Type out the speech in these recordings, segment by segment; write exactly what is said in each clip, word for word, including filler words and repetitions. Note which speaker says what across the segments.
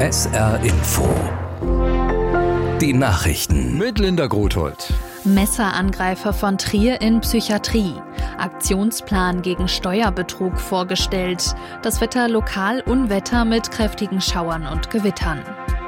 Speaker 1: S R Info. Die Nachrichten
Speaker 2: mit Linda Grothold.
Speaker 3: Messerangreifer von Trier in Psychiatrie. Aktionsplan gegen Steuerbetrug vorgestellt. Das Wetter lokal Unwetter mit kräftigen Schauern und Gewittern.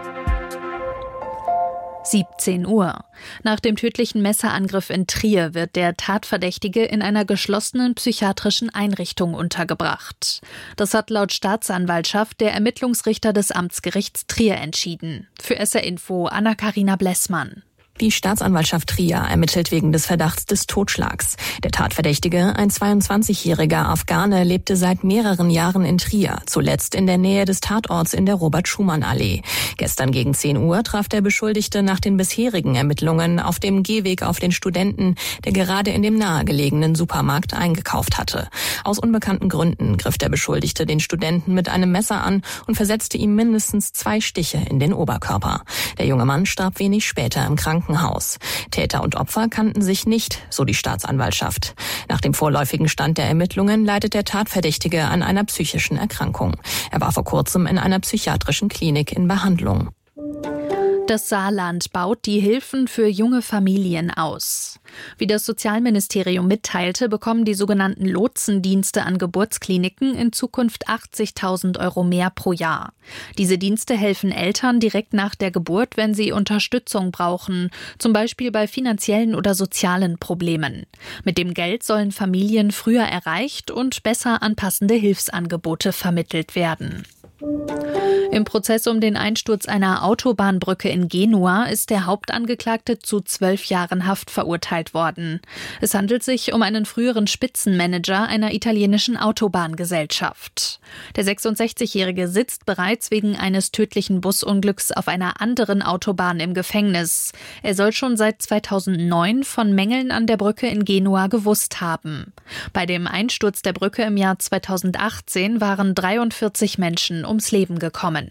Speaker 3: siebzehn Uhr. Nach dem tödlichen Messerangriff in Trier wird der Tatverdächtige in einer geschlossenen psychiatrischen Einrichtung untergebracht. Das hat laut Staatsanwaltschaft der Ermittlungsrichter des Amtsgerichts Trier entschieden. Für S R Info Anna-Karina Blessmann.
Speaker 4: Die Staatsanwaltschaft Trier ermittelt wegen des Verdachts des Totschlags. Der Tatverdächtige, ein zweiundzwanzigjähriger Afghane, lebte seit mehreren Jahren in Trier, zuletzt in der Nähe des Tatorts in der Robert-Schumann-Allee. Gestern gegen zehn Uhr traf der Beschuldigte nach den bisherigen Ermittlungen auf dem Gehweg auf den Studenten, der gerade in dem nahegelegenen Supermarkt eingekauft hatte. Aus unbekannten Gründen griff der Beschuldigte den Studenten mit einem Messer an und versetzte ihm mindestens zwei Stiche in den Oberkörper. Der junge Mann starb wenig später im Krankenhaus. Krankenhaus. Täter und Opfer kannten sich nicht, so die Staatsanwaltschaft. Nach dem vorläufigen Stand der Ermittlungen leidet der Tatverdächtige an einer psychischen Erkrankung. Er war vor kurzem in einer psychiatrischen Klinik in Behandlung.
Speaker 3: Das Saarland baut die Hilfen für junge Familien aus. Wie das Sozialministerium mitteilte, bekommen die sogenannten Lotsendienste an Geburtskliniken in Zukunft achtzigtausend Euro mehr pro Jahr. Diese Dienste helfen Eltern direkt nach der Geburt, wenn sie Unterstützung brauchen, zum Beispiel bei finanziellen oder sozialen Problemen. Mit dem Geld sollen Familien früher erreicht und besser anpassende Hilfsangebote vermittelt werden. Im Prozess um den Einsturz einer Autobahnbrücke in Genua ist der Hauptangeklagte zu zwölf Jahren Haft verurteilt worden. Es handelt sich um einen früheren Spitzenmanager einer italienischen Autobahngesellschaft. Der sechsundsechzigjährige sitzt bereits wegen eines tödlichen Busunglücks auf einer anderen Autobahn im Gefängnis. Er soll schon seit zweitausendneun von Mängeln an der Brücke in Genua gewusst haben. Bei dem Einsturz der Brücke im Jahr zweitausendachtzehn waren dreiundvierzig Menschen ums Leben gekommen.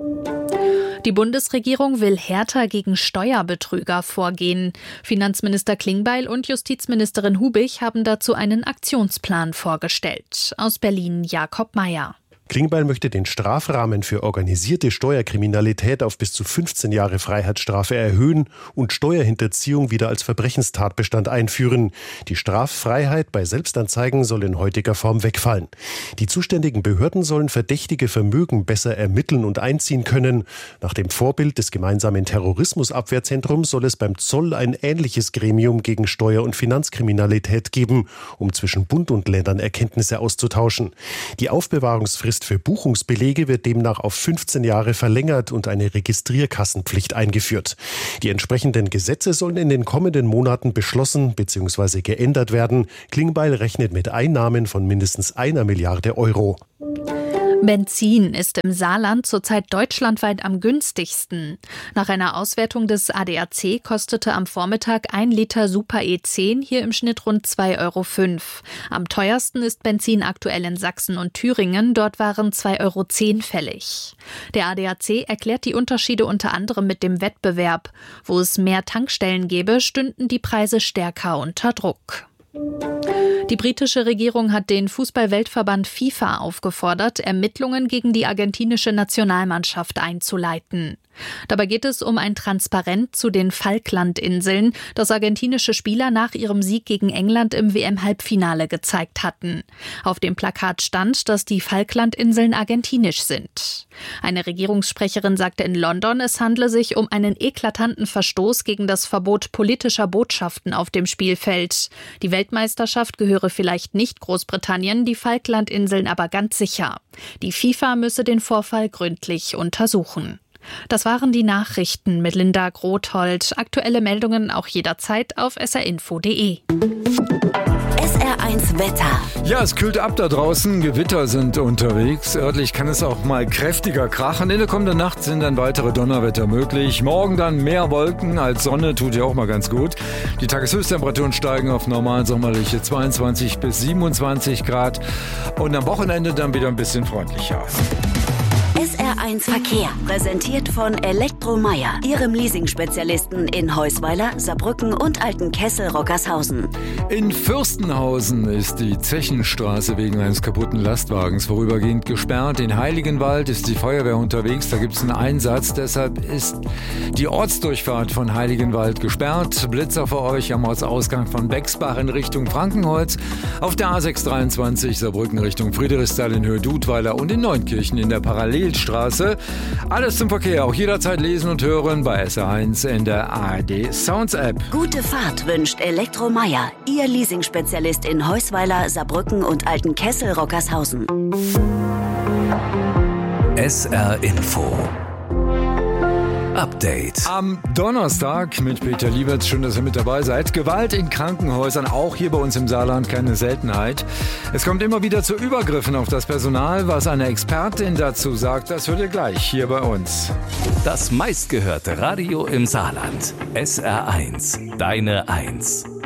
Speaker 3: Die Bundesregierung will härter gegen Steuerbetrüger vorgehen. Finanzminister Klingbeil und Justizministerin Hubig haben dazu einen Aktionsplan vorgestellt. Aus Berlin Jakob Mayer.
Speaker 5: Klingbeil möchte den Strafrahmen für organisierte Steuerkriminalität auf bis zu fünfzehn Jahre Freiheitsstrafe erhöhen und Steuerhinterziehung wieder als Verbrechenstatbestand einführen. Die Straffreiheit bei Selbstanzeigen soll in heutiger Form wegfallen. Die zuständigen Behörden sollen verdächtige Vermögen besser ermitteln und einziehen können. Nach dem Vorbild des gemeinsamen Terrorismusabwehrzentrums soll es beim Zoll ein ähnliches Gremium gegen Steuer- und Finanzkriminalität geben, um zwischen Bund und Ländern Erkenntnisse auszutauschen. Die Aufbewahrungsfrist für Buchungsbelege wird demnach auf fünfzehn Jahre verlängert und eine Registrierkassenpflicht eingeführt. Die entsprechenden Gesetze sollen in den kommenden Monaten beschlossen bzw. geändert werden. Klingbeil rechnet mit Einnahmen von mindestens einer Milliarde Euro.
Speaker 3: Benzin ist im Saarland zurzeit deutschlandweit am günstigsten. Nach einer Auswertung des A D A C kostete am Vormittag ein Liter Super E zehn hier im Schnitt rund zwei Euro fünf. Am teuersten ist Benzin aktuell in Sachsen und Thüringen, dort waren zwei Euro zehn fällig. Der A D A C erklärt die Unterschiede unter anderem mit dem Wettbewerb. Wo es mehr Tankstellen gäbe, stünden die Preise stärker unter Druck. Die britische Regierung hat den Fußball-Weltverband FIFA aufgefordert, Ermittlungen gegen die argentinische Nationalmannschaft einzuleiten. Dabei geht es um ein Transparent zu den Falklandinseln, das argentinische Spieler nach ihrem Sieg gegen England im W M-Halbfinale gezeigt hatten. Auf dem Plakat stand, dass die Falklandinseln argentinisch sind. Eine Regierungssprecherin sagte in London, es handle sich um einen eklatanten Verstoß gegen das Verbot politischer Botschaften auf dem Spielfeld. Die Weltmeisterschaft gehöre vielleicht nicht Großbritannien, die Falklandinseln aber ganz sicher. Die FIFA müsse den Vorfall gründlich untersuchen. Das waren die Nachrichten mit Linda Grothold. Aktuelle Meldungen auch jederzeit auf s r info punkt d e.
Speaker 6: S R eins Wetter.
Speaker 2: Ja, es kühlt ab da draußen. Gewitter sind unterwegs. Örtlich kann es auch mal kräftiger krachen. In der kommenden Nacht sind dann weitere Donnerwetter möglich. Morgen dann mehr Wolken als Sonne. Tut ja auch mal ganz gut. Die Tageshöchsttemperaturen steigen auf normal sommerliche zweiundzwanzig bis siebenundzwanzig Grad. Und am Wochenende dann wieder ein bisschen freundlicher.
Speaker 6: S R eins Verkehr, präsentiert von Elektromeier, Ihrem Leasing-Spezialisten in Heusweiler, Saarbrücken und Altenkessel-Rockershausen.
Speaker 2: In Fürstenhausen ist die Zechenstraße wegen eines kaputten Lastwagens vorübergehend gesperrt. In Heiligenwald ist die Feuerwehr unterwegs, da gibt es einen Einsatz. Deshalb ist die Ortsdurchfahrt von Heiligenwald gesperrt. Blitzer für euch am Ortsausgang von Bexbach in Richtung Frankenholz. Auf der A sechs dreiundzwanzig Saarbrücken Richtung Friedrichsthal in Höhe Dudweiler und in Neunkirchen in der Parallelstraße. Alles zum Verkehr, auch jederzeit lesen und hören bei S R eins in der A R D Sounds App.
Speaker 6: Gute Fahrt wünscht Elektromeier, Ihr Leasing-Spezialist in Heusweiler, Saarbrücken und Altenkessel-Rockershausen.
Speaker 1: S R Info Update.
Speaker 2: Am Donnerstag mit Peter Lieberts, schön, dass ihr mit dabei seid. Gewalt in Krankenhäusern, auch hier bei uns im Saarland keine Seltenheit. Es kommt immer wieder zu Übergriffen auf das Personal. Was eine Expertin dazu sagt, das hört ihr gleich hier bei uns.
Speaker 1: Das meistgehörte Radio im Saarland. S R eins, deine Eins.